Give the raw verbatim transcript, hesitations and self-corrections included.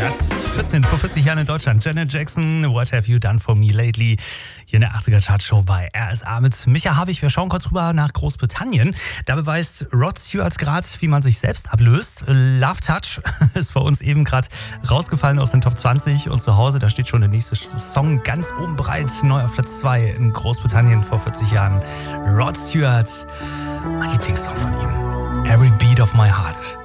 Platz vierzehn vor vierzig Jahren in Deutschland. Janet Jackson, What Have You Done For Me Lately? Hier in der achtziger Chartshow bei R S A mit Micha Havig. Wir schauen kurz rüber nach Großbritannien. Da beweist Rod Stewart gerade, wie man sich selbst ablöst. Love Touch ist bei uns eben gerade rausgefallen aus den Top zwanzig. Und zu Hause, da steht schon der nächste Song ganz oben bereit. Neu auf Platz zwei in Großbritannien vor vierzig Jahren. Rod Stewart, mein Lieblingssong von ihm. Every Beat of My Heart.